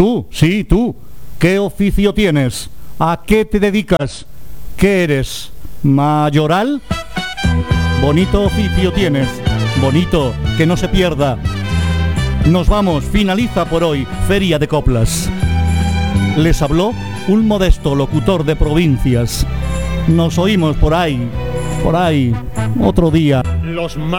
Tú, sí, tú. ¿Qué oficio tienes? ¿A qué te dedicas? ¿Qué eres? ¿Mayoral? Bonito oficio tienes. Bonito, que no se pierda. Nos vamos, finaliza por hoy Feria de Coplas. Les habló un modesto locutor de provincias. Nos oímos por ahí, otro día. Los